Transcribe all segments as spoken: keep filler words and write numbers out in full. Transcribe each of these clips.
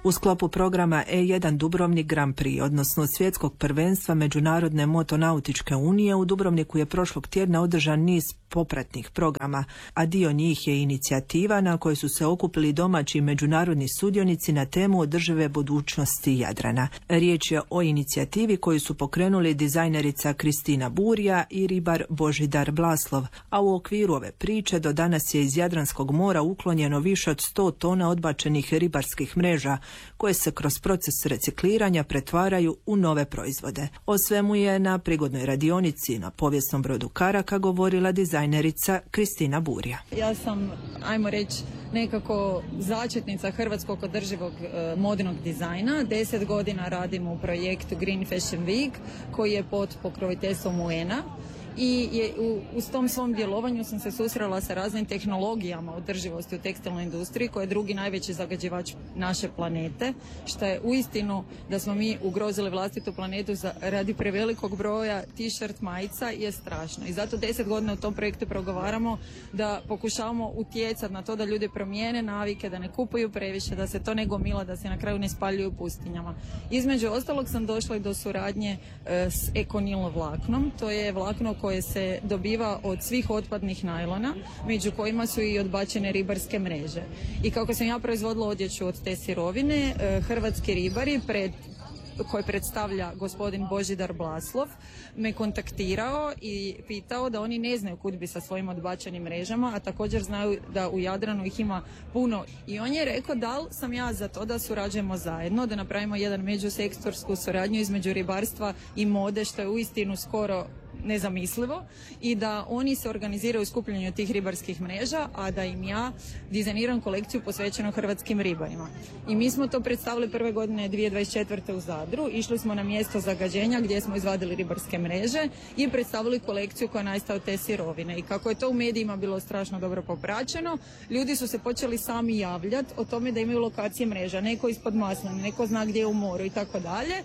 U sklopu programa E jedan Dubrovnik Grand Prix, odnosno svjetskog prvenstva Međunarodne motonautičke unije, u Dubrovniku je prošlog tjedna održan niz popratnih programa, a dio njih je inicijativa na kojoj su se okupili domaći i međunarodni sudionici na temu održive budućnosti Jadrana. Riječ je o inicijativi koju su pokrenuli dizajnerica Kristina Burja i ribar Božidar Blaslov, a u okviru ove priče do danas je iz Jadranskog mora uklonjeno više od sto tona odbačenih ribarskih mreža, koje se kroz proces recikliranja pretvaraju u nove proizvode. O svemu je na prigodnoj radionici na povijesnom brodu Karaka govorila dizajnerica Kristina Burja. Ja sam, ajmo reći, nekako začetnica hrvatskog održivog e, modnog dizajna. Deset godina radim u projektu Green Fashion Week, koji je pod pokroviteljstvom U N A. I je, u, uz tom svom djelovanju sam se susrela sa raznim tehnologijama održivosti u tekstilnoj industriji, koja je drugi najveći zagađivač naše planete, što je uistinu da smo mi ugrozili vlastitu planetu za, radi prevelikog broja t-shirt majica je strašno. I zato deset godina u tom projektu progovaramo da pokušavamo utjecati na to da ljudi promijene navike, da ne kupuju previše, da se to ne gomila, da se na kraju ne spaljuju u pustinjama. Između ostalog sam došla i do suradnje e, s ekonilo vlaknom. To je vlakno koje se dobiva od svih otpadnih najlona, među kojima su i odbačene ribarske mreže. I kako sam ja proizvodila odjeću od te sirovine, hrvatski ribari pred koji predstavlja gospodin Božidar Blaslov, me kontaktirao i pitao da oni ne znaju kud bi sa svojim odbačenim mrežama, a također znaju da u Jadranu ih ima puno. I on je rekao da li sam ja za to da surađujemo zajedno, da napravimo jedan međusektorsku suradnju između ribarstva i mode, što je uistinu skoro nezamislivo, i da oni se organiziraju u skupljanju tih ribarskih mreža, a da im ja dizajniram kolekciju posvećenu hrvatskim ribarima. I mi smo to predstavili prve godine dvije tisuće dvadeset četvrte u Zadru. Išli smo na mjesto zagađenja gdje smo izvadili ribarske mreže i predstavili kolekciju koja nastaje od te sirovine. I kako je to u medijima bilo strašno dobro popraćeno, ljudi su se počeli sami javljati o tome da imaju lokacije mreža, neko ispod Masline, neko zna gdje je u moru i tako dalje.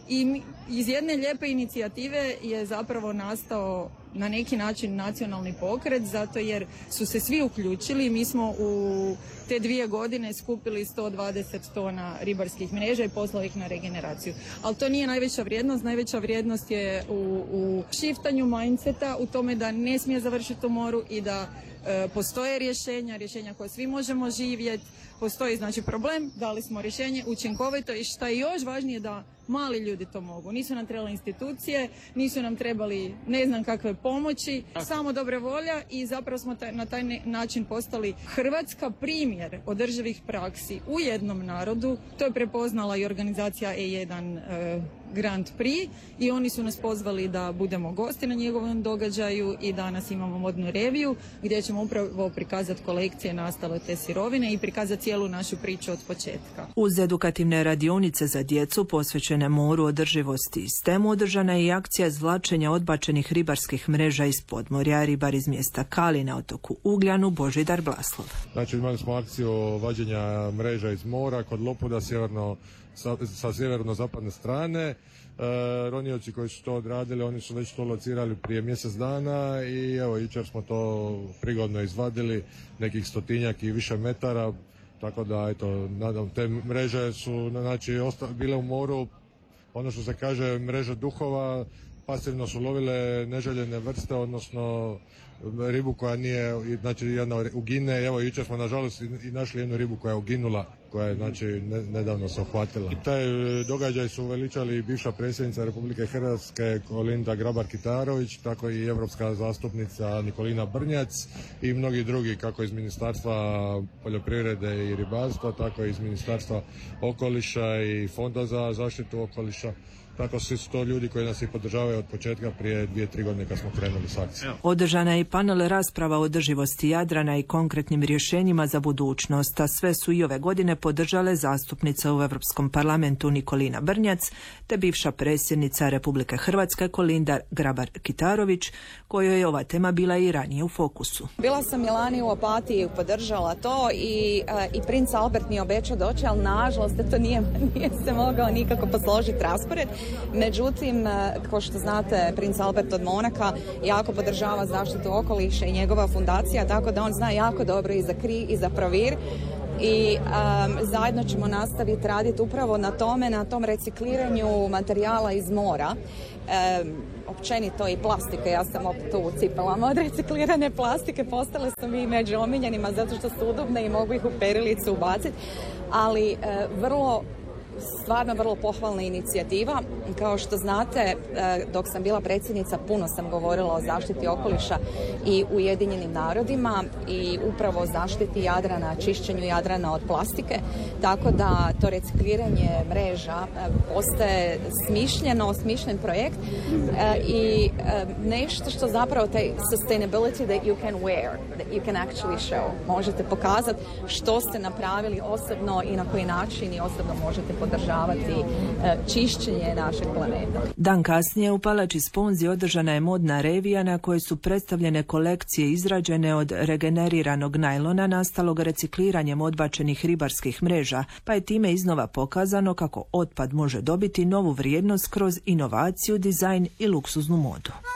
I iz jedne lijepe inicijative je zapravo nastao na neki način nacionalni pokret, zato jer su se svi uključili. Mi smo u te dvije godine skupili sto dvadeset tona ribarskih mreža i poslali ih na regeneraciju. Ali to nije najveća vrijednost. Najveća vrijednost je u, u shiftanju mindseta, u tome da ne smije završiti u moru i da e, postoje rješenja, rješenja koje svi možemo živjeti. Postoji znači problem, dali smo rješenje učinkovito i šta je još važnije da mali ljudi to mogu. Nisu nam trebali institucije, nisu nam trebali ne znam kakve pomoći, samo dobre volja i zapravo smo taj, na taj način postali Hrvatska primjer održivih praksi u jednom narodu. To je prepoznala i organizacija E jedan e, Grand Prix i oni su nas pozvali da budemo gosti na njegovom događaju i danas imamo modnu reviju gdje ćemo upravo prikazati kolekcije nastale te sirovine i prikazati cijelu našu priču od početka. Uz edukativne radionice za djecu posvećene moru, održivosti i stemu održana je i akcija izvlačenja odbačenih ribarskih mreža iz podmorja. Ribar iz mjesta Kali na otoku Ugljanu Božidar Blaslov. Znači imali smo akciju vađenja mreža iz mora kod Lopuda sjeverno, sa, sa sjeverno-zapadne strane. E, ronioci koji su to odradili, oni su već to locirali prije mjesec dana i evo jučer smo to prigodno izvadili, nekih stotinjak i više metara. Tako da, eto, nadam, te mreže su, znači, osta, bile u moru, ono što se kaže mreža duhova, pasivno su lovile neželjene vrste, odnosno ribu koja nije, znači, jedna ugine. Evo, jučer smo, nažalost, i našli jednu ribu koja je uginula, koja je, znači, ne, nedavno se uhvatila. I taj događaj su uveličali i bivša predsjednica Republike Hrvatske Kolinda Grabar-Kitarović, tako i evropska zastupnica Nikolina Brnjac i mnogi drugi, kako iz Ministarstva poljoprivrede i ribarstva, tako i iz Ministarstva okoliša i Fonda za zaštitu okoliša. Tako svi su to ljudi koji nas i podržavaju od početka prije dvije, tri godine kad smo krenuli s akcijom. Održana je i panel rasprava o održivosti Jadrana i konkretnim rješenjima za budućnost, a sve su i ove godine podržale zastupnica u Europskom parlamentu Nikolina Brnjac te bivša predsjednica Republike Hrvatske Kolinda Grabar-Kitarović, kojoj je ova tema bila i ranije u fokusu. Bila sam Milani u Opatiji, podržala to i, i princ Albert mi je obećao doći, ali nažalost to nije, nije se mogao nikako posložiti raspored. Međutim, kao što znate, princ Albert od Monaka jako podržava zaštitu okoliša i njegova fundacija, tako da on zna jako dobro i za Kri i za Provir. i um, zajedno ćemo nastaviti raditi upravo na tome, na tom recikliranju materijala iz mora. Um, općenito i plastike, ja sam opet tu u cipelama od reciklirane plastike, postale su mi među omiljenima zato što su udobne i mogu ih u perilicu ubaciti, ali uh, vrlo stvarno vrlo pohvalna inicijativa. Kao što znate, dok sam bila predsjednica, puno sam govorila o zaštiti okoliša i Ujedinjenim narodima i upravo o zaštiti Jadrana, čišćenju Jadrana od plastike, tako da to recikliranje mreža postaje smišljeno, smišljen projekt i nešto što zapravo taj sustainability that you can wear, that you can actually show. Možete pokazati što ste napravili osobno i na koji način i osobno možete podržavati čišćenje našeg planeta. Dan kasnije u Palači Sponzi održana je modna revija na kojoj su predstavljene kolekcije izrađene od regeneriranog najlona nastalog recikliranjem odbačenih ribarskih mreža, pa je time iznova pokazano kako otpad može dobiti novu vrijednost kroz inovaciju, dizajn i luksuznu modu.